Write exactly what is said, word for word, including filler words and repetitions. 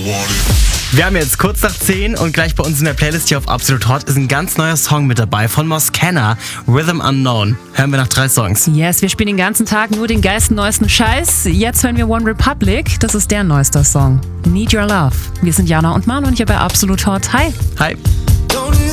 Wir haben jetzt kurz nach zehn und gleich bei uns in der Playlist hier auf Absolut Hot ist ein ganz neuer Song mit dabei von Moscana, Rhythm Unknown. Hören wir nach drei Songs. Yes, wir spielen den ganzen Tag nur den geilsten, neuesten Scheiß. Jetzt hören wir One Republic, das ist der neueste Song. Need Your Love. Wir sind Jana und Manu und hier bei Absolut Hot. Hi. Hi. Don't